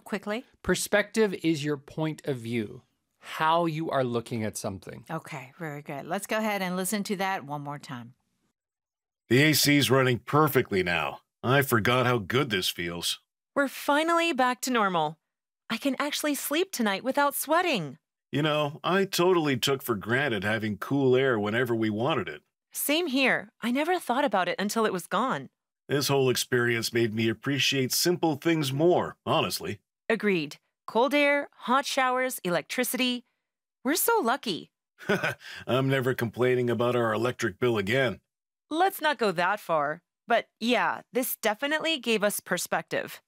quickly? Perspective is your point of view, how you are looking at something. Okay, very good. Let's go ahead and listen to that one more time. The AC's running perfectly now. I forgot how good this feels. We're finally back to normal. I can actually sleep tonight without sweating. You know, I totally took for granted having cool air whenever we wanted it. Same here. I never thought about it until it was gone. This whole experience made me appreciate simple things more, honestly. Agreed. Cold air, hot showers, electricity. We're so lucky. I'm never complaining about our electric bill again. Let's not go that far. But yeah, this definitely gave us perspective.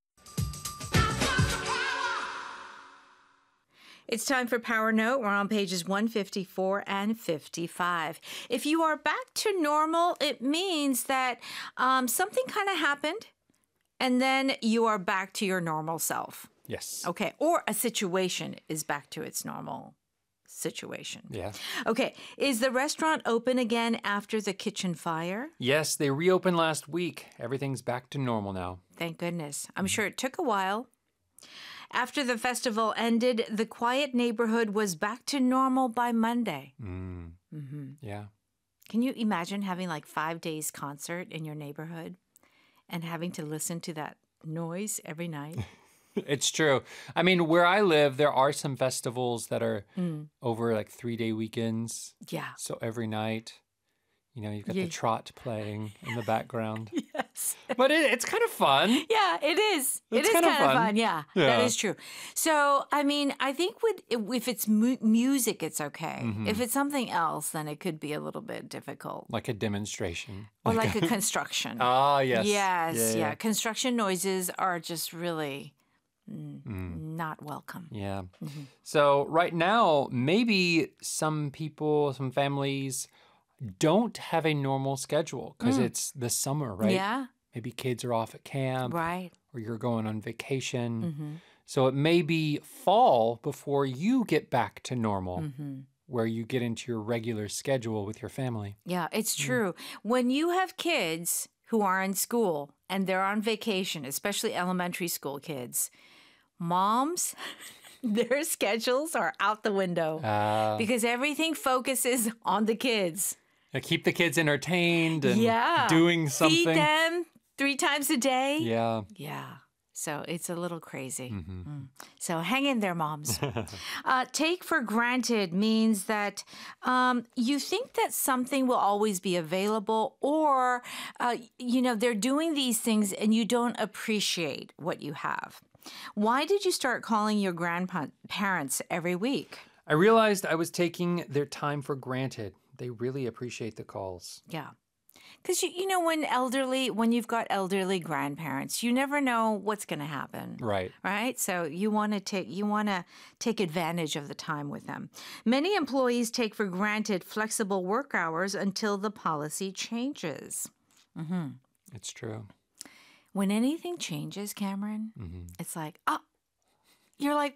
It's time for Power Note. We're on pages 154 and 55. If you are back to normal, it means that something kind of happened, and then you are back to your normal self. Yes. Okay, or a situation is back to its normal situation. Yeah. Okay, is the restaurant open again after the kitchen fire? Yes, they reopened last week. Everything's back to normal now. Thank goodness. I'm sure it took a while. After the festival ended, the quiet neighborhood was back to normal by Monday. Yeah. Can you imagine having like 5 days concert in your neighborhood and having to listen to that noise every night? It's true. I mean, where I live, there are some festivals that are over like 3-day weekends. Yeah. So every night, you know, you've got the trot playing in the background. Yes. But it's kind of fun. Yeah, it is. It It's is kind of kind of fun. fun. Yeah, that is true. So, I mean, I think if it's music, it's okay. If it's something else, then it could be a little bit difficult. Like a demonstration. Or like a construction. Ah, yes. Yes, yeah. Construction noises are just really not welcome. Yeah. So right now, maybe some people, some families don't have a normal schedule because it's the summer, right? Yeah, Maybe kids are off at camp right. or you're going on vacation. So it may be fall before you get back to normal, where you get into your regular schedule with your family. Yeah, it's true. When you have kids who are in school and they're on vacation, especially elementary school kids, moms, their schedules are out the window because everything focuses on the kids. Keep the kids entertained and Yeah. doing something. Feed them 3 times a day. Yeah. Yeah. So it's a little crazy. So hang in there, moms. Take for granted means that you think that something will always be available or, they're doing these things and you don't appreciate what you have. Why did you start calling your grandparents every week? I realized I was taking their time for granted. They really appreciate the calls. Yeah. Because, when you've got elderly grandparents, you never know what's going to happen. Right. Right? So you want to take advantage of the time with them. Many employees take for granted flexible work hours until the policy changes. It's true. When anything changes, Cameron, it's like, you're like,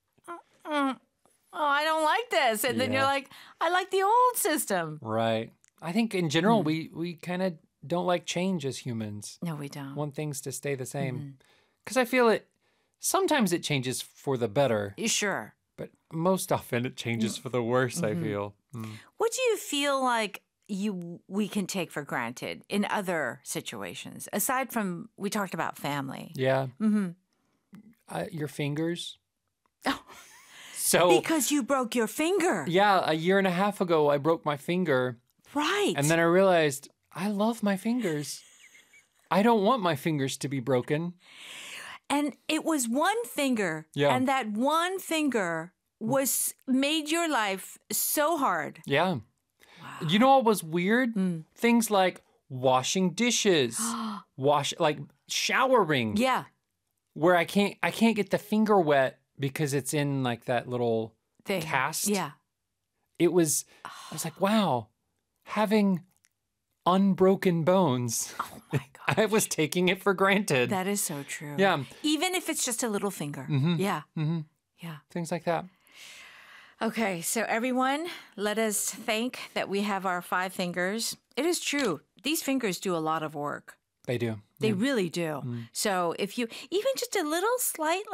I don't like this. And then you're like, I like the old system. Right. I think in general, we kind of don't like change as humans. No, we don't. Want things to stay the same. Because I feel sometimes it changes for the better, Sure. but most often it changes for the worse, I feel. What do you feel like we can take for granted in other situations, aside from, we talked about family? Yeah. Your fingers. So, Because you broke your finger. yeah, a year and a half ago, I broke my finger. Right. And then I realized I love my fingers. I don't want my fingers to be broken. And it was one finger. Yeah. And that one finger made your life so hard. Yeah. Wow. You know what was weird? Things like washing dishes, showering. Yeah. Where I can't get the finger wet because it's in like that little Thing. cast. Yeah. I was like, wow, having unbroken bones. Oh my God. I was taking it for granted. That is so true. Yeah. Even if it's just a little finger. Yeah. Yeah. Things like that. Okay, so everyone, let us think that we have our 5 fingers. It is true. These fingers do a lot of work. They do. They really do. So if you, even just a little slight